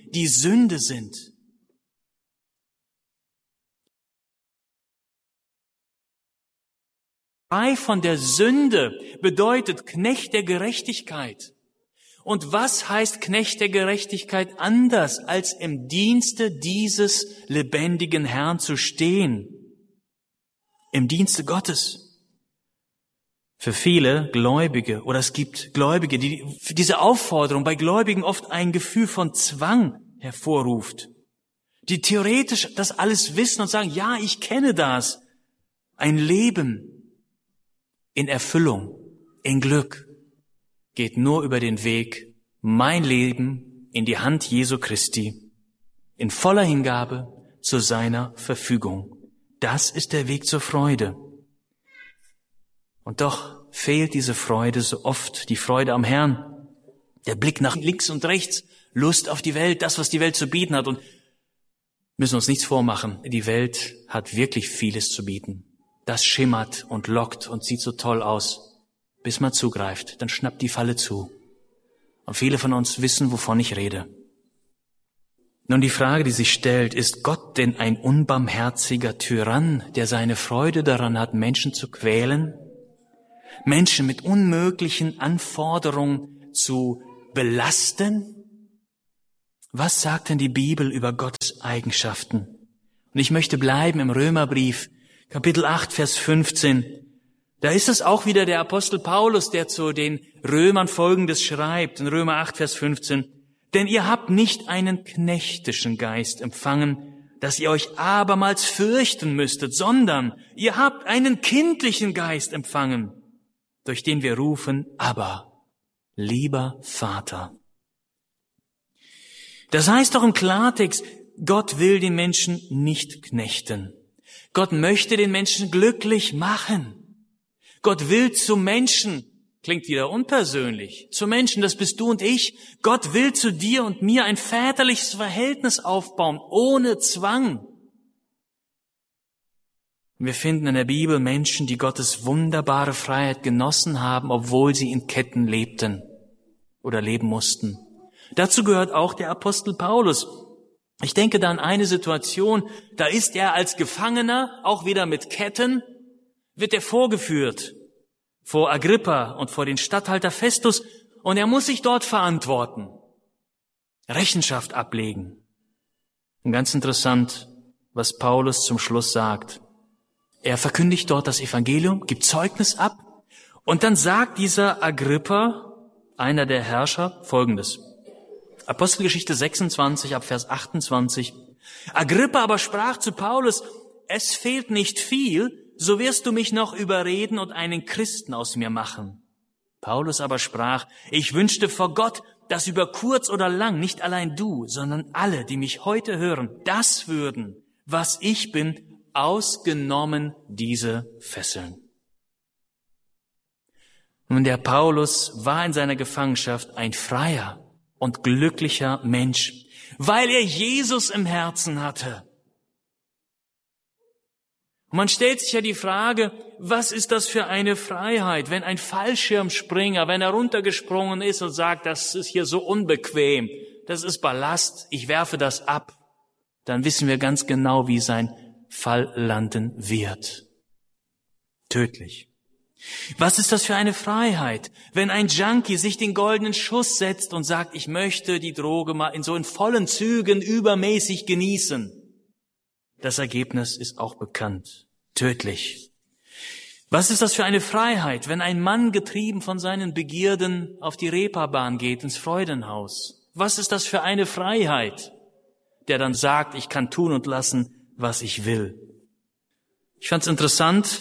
die Sünde sind. Frei von der Sünde bedeutet Knecht der Gerechtigkeit. Und was heißt Knecht der Gerechtigkeit anders, als im Dienste dieses lebendigen Herrn zu stehen? Im Dienste Gottes. Für viele Gläubige, oder es gibt Gläubige, die diese Aufforderung bei Gläubigen oft ein Gefühl von Zwang hervorruft, die theoretisch das alles wissen und sagen, ja, ich kenne das. Ein Leben in Erfüllung, in Glück, geht nur über den Weg, mein Leben in die Hand Jesu Christi, in voller Hingabe zu seiner Verfügung. Das ist der Weg zur Freude. Und doch fehlt diese Freude so oft, die Freude am Herrn, der Blick nach links und rechts, Lust auf die Welt, das, was die Welt zu bieten hat. Und müssen uns nichts vormachen, die Welt hat wirklich vieles zu bieten. Das schimmert und lockt und sieht so toll aus, bis man zugreift, dann schnappt die Falle zu. Und viele von uns wissen, wovon ich rede. Nun, die Frage, die sich stellt, ist Gott denn ein unbarmherziger Tyrann, der seine Freude daran hat, Menschen zu quälen, Menschen mit unmöglichen Anforderungen zu belasten? Was sagt denn die Bibel über Gottes Eigenschaften? Und ich möchte bleiben im Römerbrief, Kapitel 8, Vers 15. Da ist es auch wieder der Apostel Paulus, der zu den Römern Folgendes schreibt, in Römer 8, Vers 15. Denn ihr habt nicht einen knechtischen Geist empfangen, dass ihr euch abermals fürchten müsstet, sondern ihr habt einen kindlichen Geist empfangen, durch den wir rufen, Abba, lieber Vater. Das heißt doch im Klartext, Gott will den Menschen nicht knechten. Gott möchte den Menschen glücklich machen. Gott will zu Menschen, klingt wieder unpersönlich, zu Menschen, das bist du und ich. Gott will zu dir und mir ein väterliches Verhältnis aufbauen, ohne Zwang. Wir finden in der Bibel Menschen, die Gottes wunderbare Freiheit genossen haben, obwohl sie in Ketten lebten oder leben mussten. Dazu gehört auch der Apostel Paulus. Ich denke da an eine Situation, da ist er als Gefangener, auch wieder mit Ketten, wird er vorgeführt vor Agrippa und vor den Statthalter Festus und er muss sich dort verantworten, Rechenschaft ablegen. Und ganz interessant, was Paulus zum Schluss sagt. Er verkündigt dort das Evangelium, gibt Zeugnis ab und dann sagt dieser Agrippa, einer der Herrscher, Folgendes. Apostelgeschichte 26 ab Vers 28. Agrippa aber sprach zu Paulus, es fehlt nicht viel, so wirst du mich noch überreden und einen Christen aus mir machen. Paulus aber sprach, ich wünschte vor Gott, dass über kurz oder lang nicht allein du, sondern alle, die mich heute hören, das würden, was ich bin, ausgenommen diese Fesseln. Nun, der Paulus war in seiner Gefangenschaft ein freier und glücklicher Mensch, weil er Jesus im Herzen hatte. Und man stellt sich ja die Frage, was ist das für eine Freiheit, wenn ein Fallschirmspringer, wenn er runtergesprungen ist und sagt, das ist hier so unbequem, das ist Ballast, ich werfe das ab, dann wissen wir ganz genau, wie sein Fall landen wird. Tödlich. Was ist das für eine Freiheit, wenn ein Junkie sich den goldenen Schuss setzt und sagt, ich möchte die Droge mal in vollen Zügen übermäßig genießen. Das Ergebnis ist auch bekannt. Tödlich. Was ist das für eine Freiheit, wenn ein Mann getrieben von seinen Begierden auf die Reeperbahn geht, ins Freudenhaus? Was ist das für eine Freiheit, der dann sagt, ich kann tun und lassen, was ich will? Ich fand es interessant,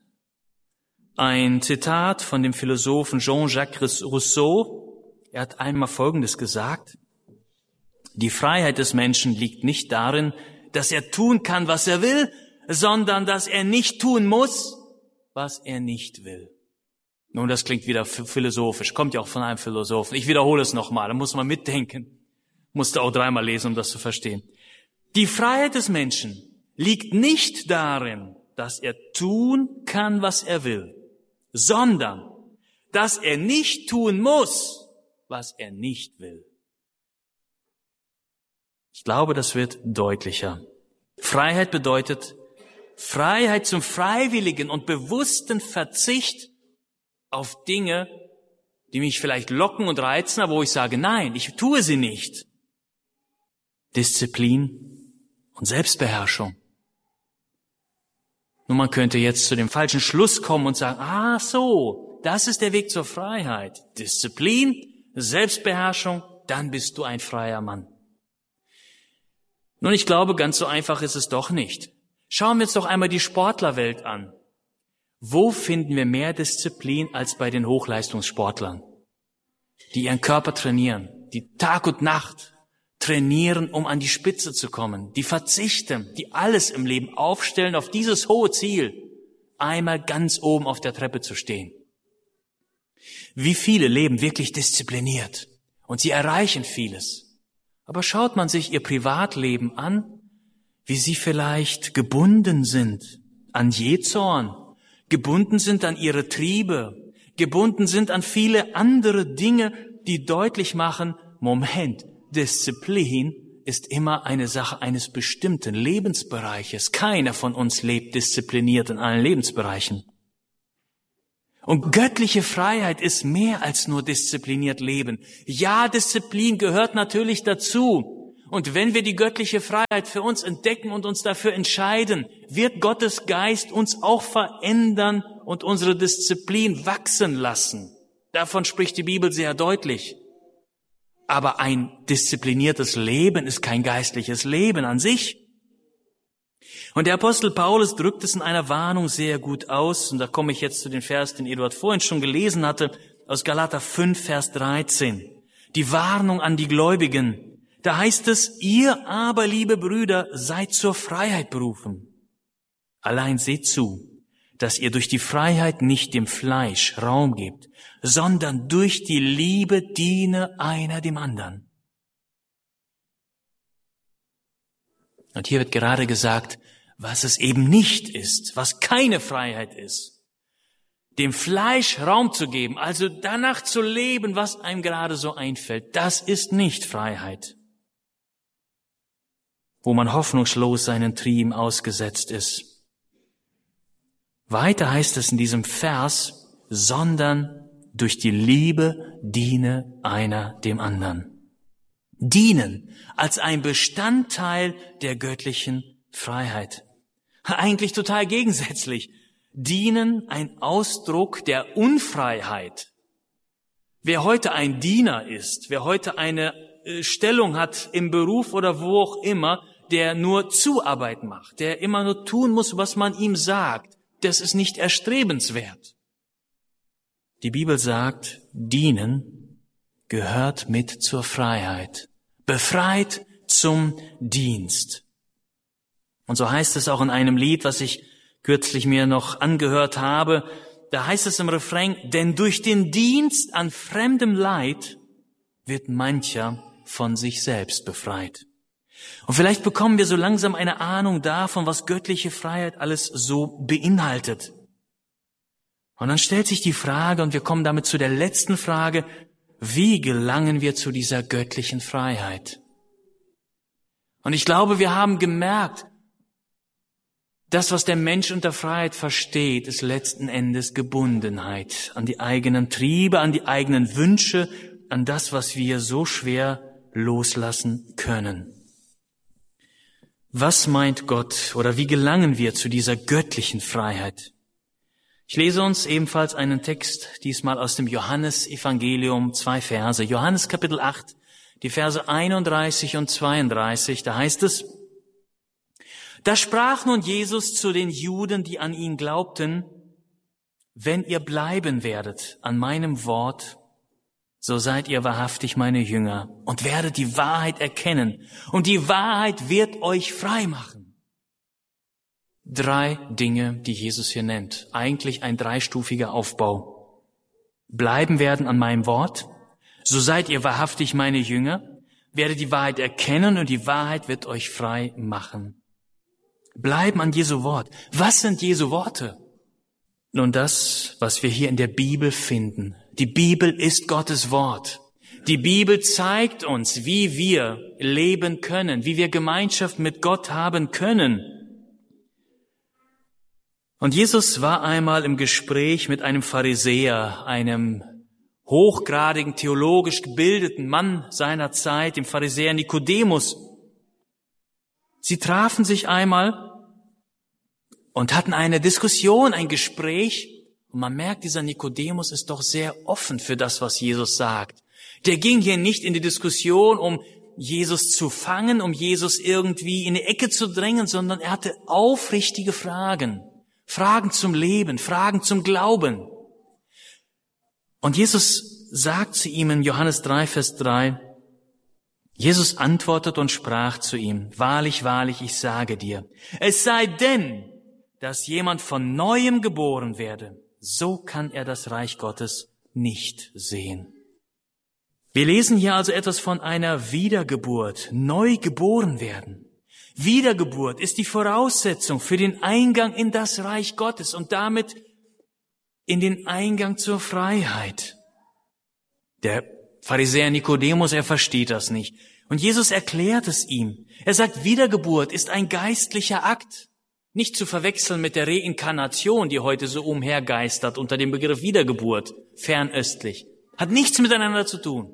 ein Zitat von dem Philosophen Jean-Jacques Rousseau. Er hat einmal Folgendes gesagt. Die Freiheit des Menschen liegt nicht darin, dass er tun kann, was er will, sondern dass er nicht tun muss, was er nicht will. Nun, das klingt wieder philosophisch, kommt ja auch von einem Philosophen. Ich wiederhole es nochmal, da muss man mitdenken. Musste auch dreimal lesen, um das zu verstehen. Die Freiheit des Menschen liegt nicht darin, dass er tun kann, was er will, sondern dass er nicht tun muss, was er nicht will. Ich glaube, das wird deutlicher. Freiheit bedeutet Freiheit zum freiwilligen und bewussten Verzicht auf Dinge, die mich vielleicht locken und reizen, aber wo ich sage, nein, ich tue sie nicht. Disziplin und Selbstbeherrschung. Nun, man könnte jetzt zu dem falschen Schluss kommen und sagen, so, das ist der Weg zur Freiheit. Disziplin, Selbstbeherrschung, dann bist du ein freier Mann. Nun, ich glaube, ganz so einfach ist es doch nicht. Schauen wir uns doch einmal die Sportlerwelt an. Wo finden wir mehr Disziplin als bei den Hochleistungssportlern, die ihren Körper trainieren, die Tag und Nacht trainieren, um an die Spitze zu kommen, die verzichten, die alles im Leben aufstellen auf dieses hohe Ziel, einmal ganz oben auf der Treppe zu stehen. Wie viele leben wirklich diszipliniert und sie erreichen vieles. Aber schaut man sich ihr Privatleben an, wie sie vielleicht gebunden sind an Jähzorn, gebunden sind an ihre Triebe, gebunden sind an viele andere Dinge, die deutlich machen, Moment, Disziplin ist immer eine Sache eines bestimmten Lebensbereiches. Keiner von uns lebt diszipliniert in allen Lebensbereichen. Und göttliche Freiheit ist mehr als nur diszipliniert leben. Ja, Disziplin gehört natürlich dazu. Und wenn wir die göttliche Freiheit für uns entdecken und uns dafür entscheiden, wird Gottes Geist uns auch verändern und unsere Disziplin wachsen lassen. Davon spricht die Bibel sehr deutlich. Aber ein diszipliniertes Leben ist kein geistliches Leben an sich. Und der Apostel Paulus drückt es in einer Warnung sehr gut aus. Und da komme ich jetzt zu den Vers, den Eduard vorhin schon gelesen hatte, aus Galater 5, Vers 13. Die Warnung an die Gläubigen. Da heißt es, ihr aber, liebe Brüder, seid zur Freiheit berufen. Allein seht zu, dass ihr durch die Freiheit nicht dem Fleisch Raum gebt, sondern durch die Liebe diene einer dem anderen. Und hier wird gerade gesagt, was es eben nicht ist, was keine Freiheit ist. Dem Fleisch Raum zu geben, also danach zu leben, was einem gerade so einfällt, das ist nicht Freiheit. Wo man hoffnungslos seinen Trieben ausgesetzt ist. Weiter heißt es in diesem Vers, sondern durch die Liebe diene einer dem anderen. Dienen als ein Bestandteil der göttlichen Freiheit. Eigentlich total gegensätzlich. Dienen ein Ausdruck der Unfreiheit. Wer heute ein Diener ist, wer heute eine Stellung hat im Beruf oder wo auch immer, der nur Zuarbeit macht, der immer nur tun muss, was man ihm sagt, das ist nicht erstrebenswert. Die Bibel sagt, dienen gehört mit zur Freiheit. Befreit zum Dienst. Und so heißt es auch in einem Lied, was ich kürzlich mir noch angehört habe, da heißt es im Refrain, denn durch den Dienst an fremdem Leid wird mancher von sich selbst befreit. Und vielleicht bekommen wir so langsam eine Ahnung davon, was göttliche Freiheit alles so beinhaltet. Und dann stellt sich die Frage, und wir kommen damit zu der letzten Frage, wie gelangen wir zu dieser göttlichen Freiheit? Und ich glaube, wir haben gemerkt, das, was der Mensch unter Freiheit versteht, ist letzten Endes Gebundenheit an die eigenen Triebe, an die eigenen Wünsche, an das, was wir so schwer loslassen können. Was meint Gott oder wie gelangen wir zu dieser göttlichen Freiheit? Ich lese uns ebenfalls einen Text, diesmal aus dem Johannesevangelium, 2 Verse. Johannes Kapitel 8, die Verse 31 und 32, da heißt es, da sprach nun Jesus zu den Juden, die an ihn glaubten, wenn ihr bleiben werdet an meinem Wort, so seid ihr wahrhaftig meine Jünger und werdet die Wahrheit erkennen. Und die Wahrheit wird euch frei machen. 3 Dinge, die Jesus hier nennt. Eigentlich ein 3-stufiger Aufbau. Bleiben werden an meinem Wort. So seid ihr wahrhaftig meine Jünger. Werdet die Wahrheit erkennen und die Wahrheit wird euch frei machen. Bleiben an Jesu Wort. Was sind Jesu Worte? Nun das, was wir hier in der Bibel finden. Die Bibel ist Gottes Wort. Die Bibel zeigt uns, wie wir leben können, wie wir Gemeinschaft mit Gott haben können. Und Jesus war einmal im Gespräch mit einem Pharisäer, einem hochgradigen, theologisch gebildeten Mann seiner Zeit, dem Pharisäer Nikodemus. Sie trafen sich einmal und hatten eine Diskussion, ein Gespräch. Und man merkt, dieser Nikodemus ist doch sehr offen für das, was Jesus sagt. Der ging hier nicht in die Diskussion, um Jesus zu fangen, um Jesus irgendwie in die Ecke zu drängen, sondern er hatte aufrichtige Fragen. Fragen zum Leben, Fragen zum Glauben. Und Jesus sagt zu ihm in Johannes 3, Vers 3, Jesus antwortet und sprach zu ihm, wahrlich, wahrlich, ich sage dir, es sei denn, dass jemand von Neuem geboren werde, so kann er das Reich Gottes nicht sehen. Wir lesen hier also etwas von einer Wiedergeburt, neu geboren werden. Wiedergeburt ist die Voraussetzung für den Eingang in das Reich Gottes und damit in den Eingang zur Freiheit. Der Pharisäer Nikodemus, er versteht das nicht. Und Jesus erklärt es ihm. Er sagt, Wiedergeburt ist ein geistlicher Akt. Nicht zu verwechseln mit der Reinkarnation, die heute so umhergeistert unter dem Begriff Wiedergeburt, fernöstlich. Hat nichts miteinander zu tun.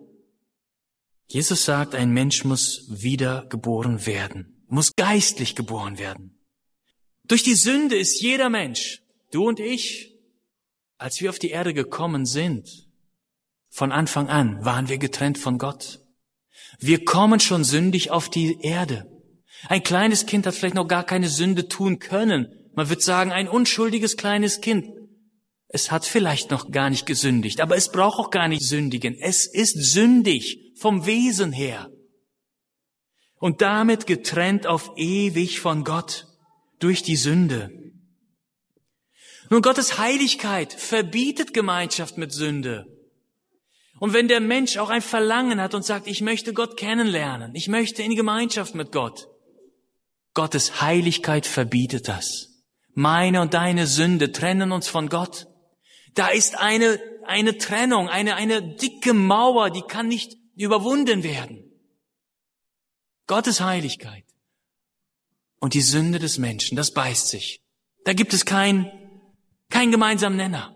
Jesus sagt, ein Mensch muss wiedergeboren werden, muss geistlich geboren werden. Durch die Sünde ist jeder Mensch, du und ich, als wir auf die Erde gekommen sind, von Anfang an waren wir getrennt von Gott. Wir kommen schon sündig auf die Erde. Ein kleines Kind hat vielleicht noch gar keine Sünde tun können. Man wird sagen, ein unschuldiges kleines Kind. Es hat vielleicht noch gar nicht gesündigt, aber es braucht auch gar nicht sündigen. Es ist sündig vom Wesen her. Und damit getrennt auf ewig von Gott durch die Sünde. Nun, Gottes Heiligkeit verbietet Gemeinschaft mit Sünde. Und wenn der Mensch auch ein Verlangen hat und sagt, ich möchte Gott kennenlernen, ich möchte in Gemeinschaft mit Gott, Gottes Heiligkeit verbietet das. Meine und deine Sünde trennen uns von Gott. Da ist eine Trennung, eine dicke Mauer, die kann nicht überwunden werden. Gottes Heiligkeit und die Sünde des Menschen, das beißt sich. Da gibt es keinen gemeinsamen Nenner.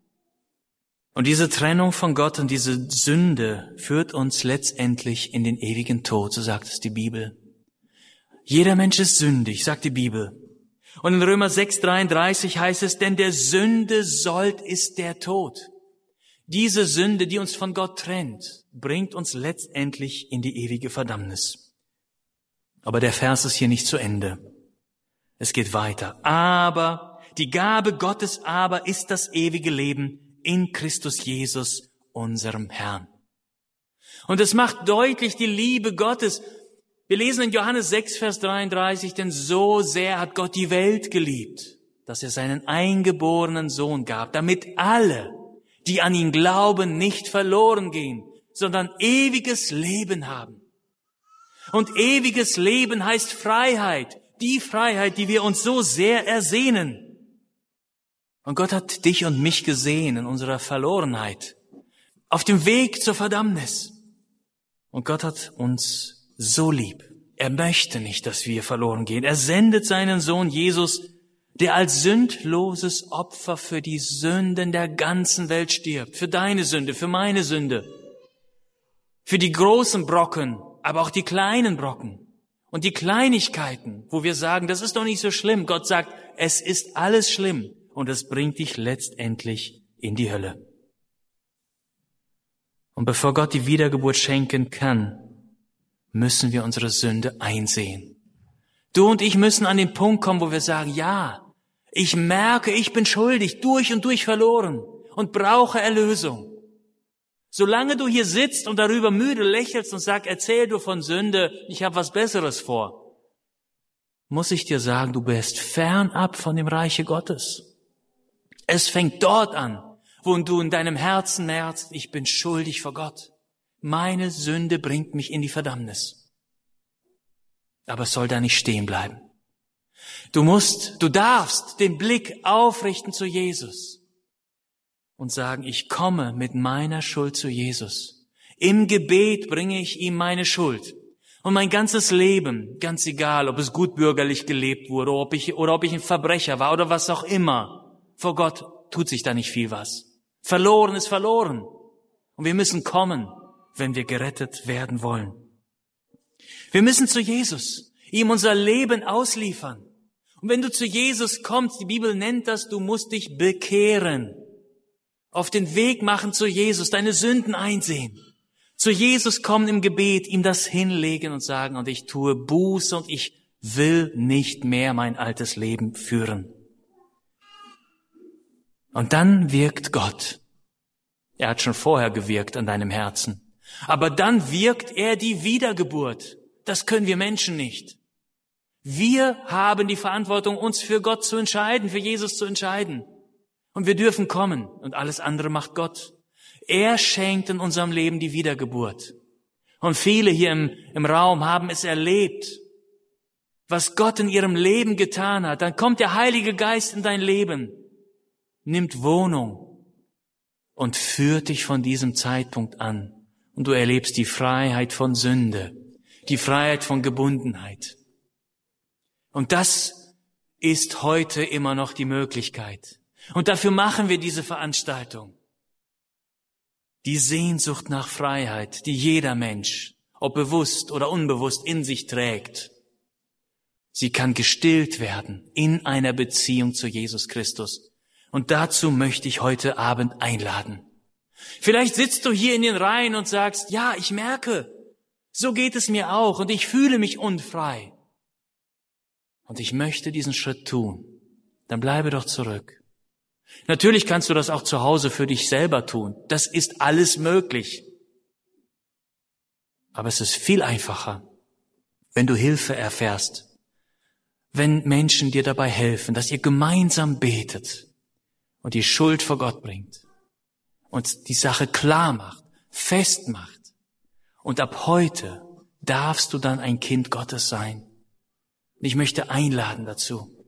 Und diese Trennung von Gott und diese Sünde führt uns letztendlich in den ewigen Tod, so sagt es die Bibel. Jeder Mensch ist sündig, sagt die Bibel. Und in Römer 6,33 heißt es, denn der Sünde Sold ist der Tod. Diese Sünde, die uns von Gott trennt, bringt uns letztendlich in die ewige Verdammnis. Aber der Vers ist hier nicht zu Ende. Es geht weiter. Aber die Gabe Gottes aber ist das ewige Leben in Christus Jesus, unserem Herrn. Und es macht deutlich die Liebe Gottes. Wir lesen in Johannes 6, Vers 33, denn so sehr hat Gott die Welt geliebt, dass er seinen eingeborenen Sohn gab, damit alle, die an ihn glauben, nicht verloren gehen, sondern ewiges Leben haben. Und ewiges Leben heißt Freiheit, die Freiheit, die wir uns so sehr ersehnen. Und Gott hat dich und mich gesehen in unserer Verlorenheit, auf dem Weg zur Verdammnis. Und Gott hat uns so lieb. Er möchte nicht, dass wir verloren gehen. Er sendet seinen Sohn Jesus, der als sündloses Opfer für die Sünden der ganzen Welt stirbt. Für deine Sünde, für meine Sünde. Für die großen Brocken, aber auch die kleinen Brocken. Und die Kleinigkeiten, wo wir sagen, das ist doch nicht so schlimm. Gott sagt, es ist alles schlimm. Und es bringt dich letztendlich in die Hölle. Und bevor Gott die Wiedergeburt schenken kann, müssen wir unsere Sünde einsehen. Du und ich müssen an den Punkt kommen, wo wir sagen, ja, ich merke, ich bin schuldig, durch und durch verloren und brauche Erlösung. Solange du hier sitzt und darüber müde lächelst und sagst, erzähl du von Sünde, ich habe was Besseres vor, muss ich dir sagen, du bist fernab von dem Reiche Gottes. Es fängt dort an, wo du in deinem Herzen merkst, ich bin schuldig vor Gott. Meine Sünde bringt mich in die Verdammnis. Aber es soll da nicht stehen bleiben. Du darfst den Blick aufrichten zu Jesus und sagen, ich komme mit meiner Schuld zu Jesus. Im Gebet bringe ich ihm meine Schuld. Und mein ganzes Leben, ganz egal, ob es gutbürgerlich gelebt wurde, oder ob ich ein Verbrecher war oder was auch immer, vor Gott tut sich da nicht viel was. Verloren ist verloren. Und wir müssen kommen, wenn wir gerettet werden wollen. Wir müssen zu Jesus, ihm unser Leben ausliefern. Und wenn du zu Jesus kommst, die Bibel nennt das, du musst dich bekehren. Auf den Weg machen zu Jesus, deine Sünden einsehen. Zu Jesus kommen im Gebet, ihm das hinlegen und sagen, und ich tue Buße und ich will nicht mehr mein altes Leben führen. Und dann wirkt Gott. Er hat schon vorher gewirkt an deinem Herzen. Aber dann wirkt er die Wiedergeburt. Das können wir Menschen nicht. Wir haben die Verantwortung, uns für Gott zu entscheiden, für Jesus zu entscheiden. Und wir dürfen kommen und alles andere macht Gott. Er schenkt in unserem Leben die Wiedergeburt. Und viele hier im Raum haben es erlebt, was Gott in ihrem Leben getan hat. Dann kommt der Heilige Geist in dein Leben, nimmt Wohnung und führt dich von diesem Zeitpunkt an. Und du erlebst die Freiheit von Sünde, die Freiheit von Gebundenheit. Und das ist heute immer noch die Möglichkeit. Und dafür machen wir diese Veranstaltung. Die Sehnsucht nach Freiheit, die jeder Mensch, ob bewusst oder unbewusst, in sich trägt. Sie kann gestillt werden in einer Beziehung zu Jesus Christus. Und dazu möchte ich heute Abend einladen. Vielleicht sitzt du hier in den Reihen und sagst, ja, ich merke, so geht es mir auch und ich fühle mich unfrei. Und ich möchte diesen Schritt tun. Dann bleibe doch zurück. Natürlich kannst du das auch zu Hause für dich selber tun. Das ist alles möglich. Aber es ist viel einfacher, wenn du Hilfe erfährst, wenn Menschen dir dabei helfen, dass ihr gemeinsam betet und die Schuld vor Gott bringt und die Sache klar macht, festmacht. Und ab heute darfst du dann ein Kind Gottes sein. Und ich möchte einladen dazu.